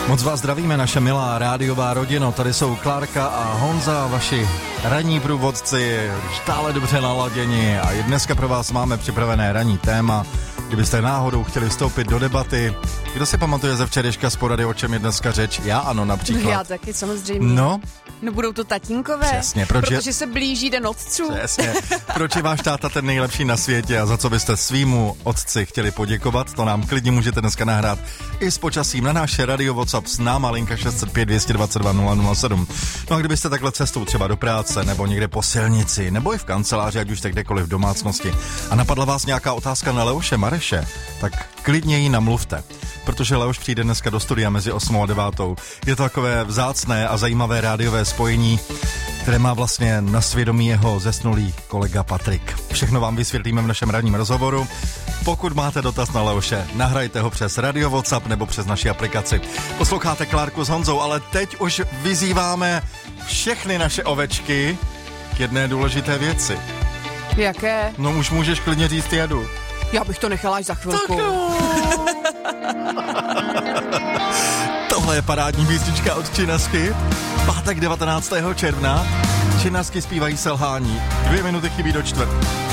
Moc vás zdravíme, naše milá rádiová rodino. Tady jsou Klárka a Honza, vaši ranní průvodci, stále dobře naladěni. A i dneska pro vás máme připravené ranní téma. Kdybyste náhodou chtěli vstoupit do debaty, kdo si pamatuje ze včerejška z porady, o čem je dneska řeč? Já ano, například. Já taky, samozřejmě. No budou to tatínkové, přesně, protože se blíží den otců. Přesně, proč je váš táta ten nejlepší na světě a za co byste svýmu otci chtěli poděkovat, to nám klidně můžete dneska nahrát i s počasím na náš radio WhatsApp s náma linka 605 222 007. No a kdybyste takhle cestou třeba do práce nebo někde po silnici nebo i v kanceláři, ať už tak kdekoliv v domácnosti a napadla vás nějaká otázka na Leoše Mareše, tak klidně ji namluvte. Protože Leoš přijde dneska do studia mezi 8 a 9. Je to takové vzácné a zajímavé rádiové spojení, které má vlastně na svědomí jeho zesnulý kolega Patrik. Všechno vám vysvětlíme v našem ranním rozhovoru. Pokud máte dotaz na Leoše, nahrajte ho přes radio WhatsApp nebo přes naši aplikaci. Posloucháte Klárku s Honzou, ale teď už vyzýváme všechny naše ovečky k jedné důležité věci. Jaké? No už můžeš klidně říct jedu. Já bych to nechala až za chvilku. Tohle je parádní písnička od Činasky. Pátek 19. června. Činasky zpívají Selhání. 2 minuty chybí do 4.